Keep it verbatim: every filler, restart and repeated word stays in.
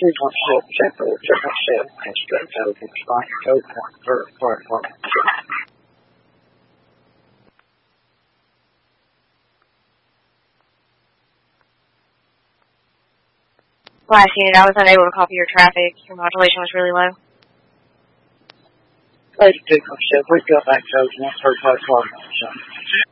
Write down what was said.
Two point six, Central, two point seven, and straight over, spike, two point three, four, four, six. Last unit, I was unable to copy your traffic. Your modulation was really low. eighty-two point seven, we got back to those one thirty-five,